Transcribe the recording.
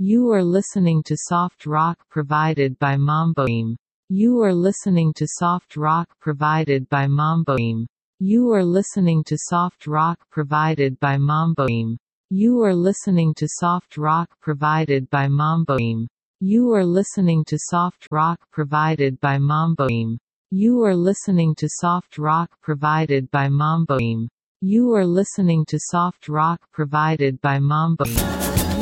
You are listening to soft rock provided by Mamboim. You are listening to soft rock provided by Mamboim. You are listening to soft rock provided by Mamboim. You are listening to soft rock provided by Mamboim. You are listening to soft rock provided by Mamboim. You are listening to soft rock provided by Mamboim. You are listening to soft rock provided by Mamboim.